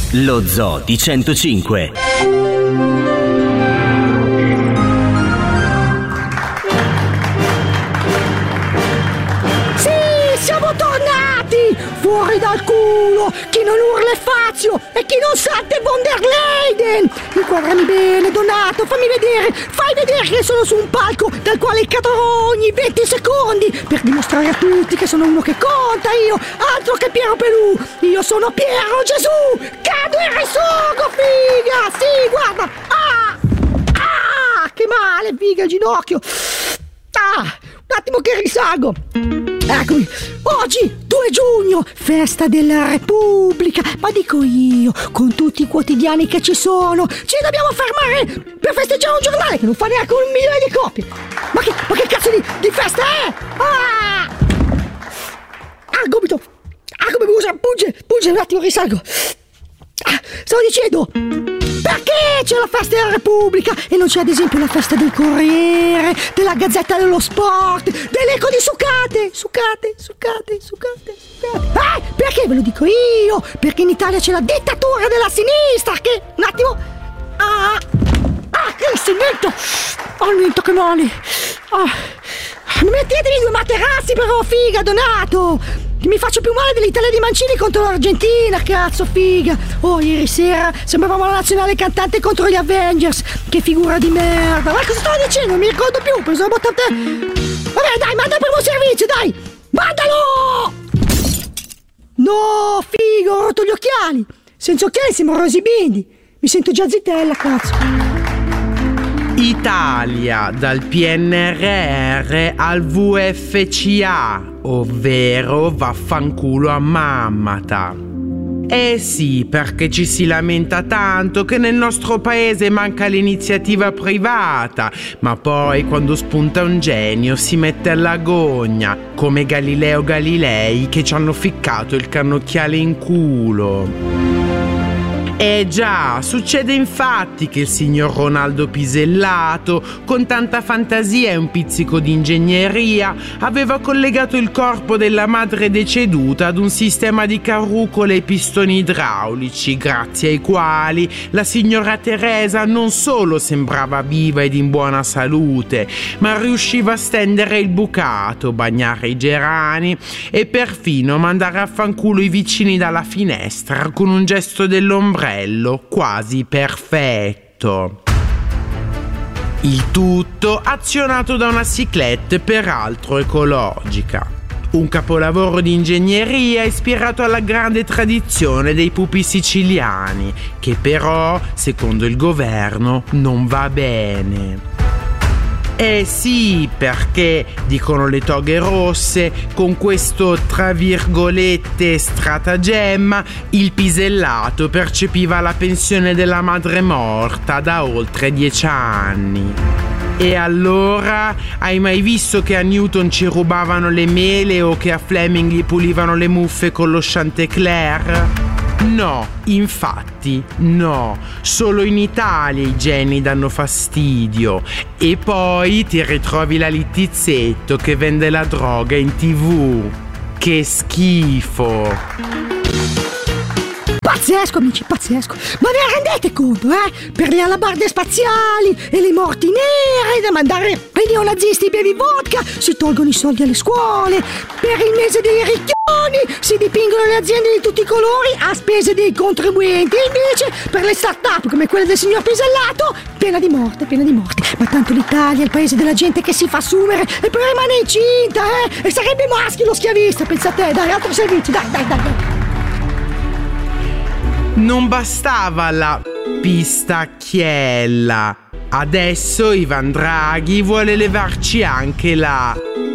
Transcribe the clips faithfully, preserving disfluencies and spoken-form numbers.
Lo Zoo di centocinque. Siamo tornati! Fuori dal culo! Chi non urla è Fazio e chi non salta è von der Leyen! Inquadrami bene, Donato, fammi vedere! Fai vedere che sono su un palco dal quale cadrò ogni venti secondi per dimostrare a tutti che sono uno che conta io! Altro che Piero Pelù! Io sono Piero Gesù! Cado e risorgo, figa! Sì, guarda! Ah! Ah! Che male, figa, il ginocchio! Ah! Un attimo che risalgo! Eccomi, oggi due giugno, festa della Repubblica, ma dico io, con tutti i quotidiani che ci sono, ci dobbiamo fermare per festeggiare un giornale che non fa neanche un milione di copie. Ma che, ma che cazzo di, di festa è? Ah! Ah, gomito! Ah, come mi usa, punge, punge, un attimo, risalgo. Ah, stavo dicendo, perché c'è la festa della Repubblica e non c'è ad esempio la festa del Corriere, della Gazzetta dello Sport, dell'Eco di Succate, Succate, Succate, Succate, Succate. Eh, perché ve lo dico io? Perché in Italia c'è la dittatura della sinistra che, un attimo, ah, ah, che insegnamento, oh, niente che male, ah, mettetevi due materassi però, figa, Donato. Che mi faccio più male dell'Italia di Mancini contro l'Argentina, cazzo, figa. Oh, ieri sera sembravamo la nazionale cantante contro gli Avengers. Che figura di merda. Ma cosa stavo dicendo? Non mi ricordo più. Pensavo bottante. Vabbè, dai, manda il primo servizio, dai. Mandalo! No, figo, ho rotto gli occhiali. Senza occhiali siamo Rosy Bindi. Mi sento già zitella, cazzo. Italia dal P N R R al V F C A, ovvero vaffanculo a mammata. Eh sì, perché ci si lamenta tanto che nel nostro paese manca l'iniziativa privata, ma poi quando spunta un genio si mette alla gogna, come Galileo Galilei che ci hanno ficcato il cannocchiale in culo. Eh già, succede infatti che il signor Ronaldo Pisellato, con tanta fantasia e un pizzico di ingegneria, aveva collegato il corpo della madre deceduta ad un sistema di carrucole e pistoni idraulici, grazie ai quali la signora Teresa non solo sembrava viva ed in buona salute, ma riusciva a stendere il bucato, bagnare i gerani e perfino mandare a fanculo i vicini dalla finestra con un gesto dell'ombrello quasi perfetto. Il tutto azionato da una cyclette peraltro ecologica. Un capolavoro di ingegneria ispirato alla grande tradizione dei pupi siciliani, che però, secondo il governo, non va bene. Eh sì, perché, dicono le toghe rosse, con questo tra virgolette stratagemma, il Pisellato percepiva la pensione della madre morta da oltre dieci anni. E allora, hai mai visto che a Newton ci rubavano le mele o che a Fleming gli pulivano le muffe con lo Chantecler? No, infatti, no. Solo in Italia i geni danno fastidio. E poi ti ritrovi la Littizzetto che vende la droga in tivù. Che schifo. Pazzesco, amici, pazzesco. Ma vi rendete conto, eh? Per le alabarde spaziali e le morti nere da mandare ai neonazisti bevi vodka si tolgono i soldi alle scuole. Per il mese dei ricchioni si dipingono le aziende di tutti i colori a spese dei contribuenti. E invece per le start-up come quelle del signor Pisellato, pena di morte, pena di morte. Ma tanto l'Italia è il paese della gente che si fa assumere e poi rimane incinta, eh? E sarebbe maschio lo schiavista, pensa a te. Dai, altro servizio, dai, dai, dai, dai. Non bastava la pistacchiella. Adesso Ivan Draghi vuole levarci anche la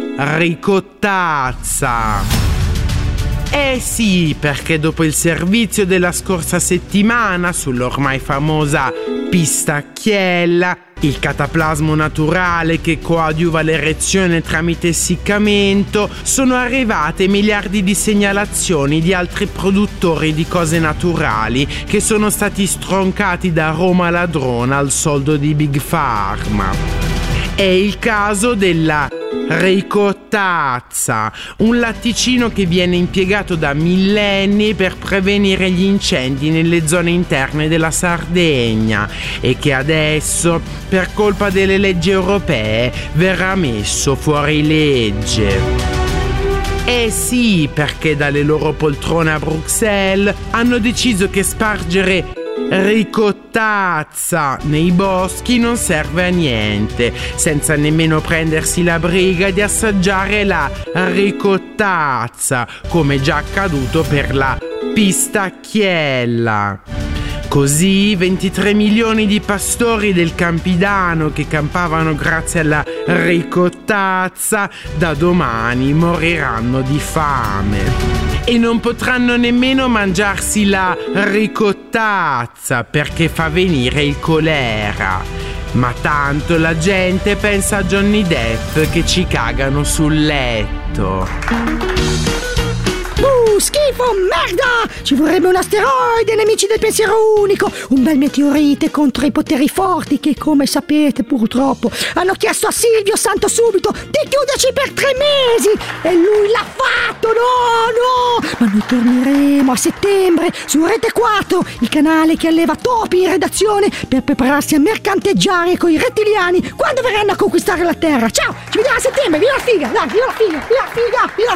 ricottazza. Eh sì, perché dopo il servizio della scorsa settimana sull'ormai famosa pistacchiella, il cataplasmo naturale che coadiuva l'erezione tramite essiccamento, sono arrivate miliardi di segnalazioni di altri produttori di cose naturali che sono stati stroncati da Roma ladrona al soldo di Big Pharma. È il caso della ricottazza ricottazza, un latticino che viene impiegato da millenni per prevenire gli incendi nelle zone interne della Sardegna e che adesso, per colpa delle leggi europee, verrà messo fuori legge. Eh sì, perché dalle loro poltrone a Bruxelles hanno deciso che spargere ricottazza nei boschi non serve a niente, senza nemmeno prendersi la briga di assaggiare la ricottazza, come già accaduto per la pistacchiella. Così ventitré milioni di pastori del Campidano che campavano grazie alla ricottazza da domani moriranno di fame e non potranno nemmeno mangiarsi la ricottazza perché fa venire il colera. Ma tanto la gente pensa a Johnny Depp che ci cagano sul letto. Uh, schifo, merda! Ci vorrebbe un asteroide, nemici del pensiero unico, un bel meteorite contro i poteri forti che, come sapete, purtroppo hanno chiesto a Silvio Santo Subito di chiuderci per tre mesi e lui l'ha fatto, no, no! Ma noi torneremo a settembre su Rete quattro, il canale che alleva topi in redazione per prepararsi a mercanteggiare con i rettiliani quando verranno a conquistare la Terra. Ciao, ci vediamo a settembre, viva la figa, dai, viva la figa, viva la figa, viva la